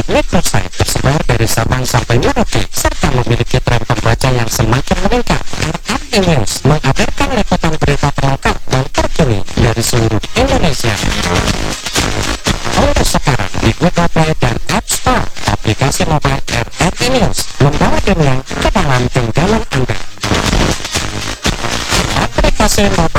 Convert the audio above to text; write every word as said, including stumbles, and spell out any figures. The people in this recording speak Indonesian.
website tersebar dari Sabang sampai Merauke serta memiliki tren pembaca yang semakin meningkat. R R I News mengabarkan liputan berita terlengkap dan terkini dari seluruh Indonesia. Mulai sekarang di Google Play dan App Store, aplikasi mobile R R I News membawa dunia ke dalam genggaman Anda. Aplikasi mobile